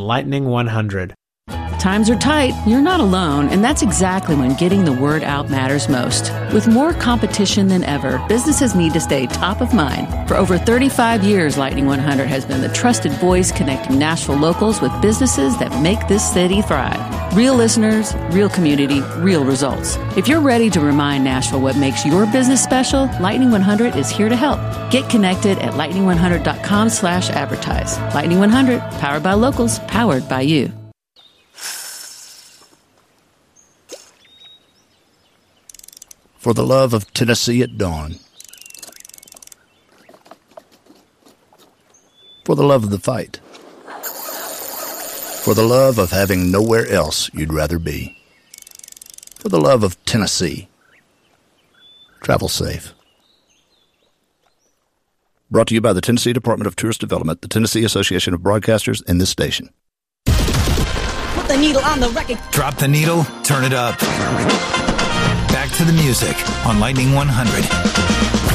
Lightning 100. Times are tight, you're not alone, and that's exactly when getting the word out matters most. With more competition than ever, businesses need to stay top of mind. For over 35 years, Lightning 100 has been the trusted voice connecting Nashville locals with businesses that make this city thrive. Real listeners, real community, real results. If you're ready to remind Nashville what makes your business special, Lightning 100 is here to help. Get connected at lightning100.com/advertise. Lightning 100, powered by locals, powered by you. For the love of Tennessee at dawn. For the love of the fight. For the love of having nowhere else you'd rather be. For the love of Tennessee. Travel safe. Brought to you by the Tennessee Department of Tourist Development, the Tennessee Association of Broadcasters, and this station. Put the needle on the record. Drop the needle, turn it up. Back to the music on Lightning 100.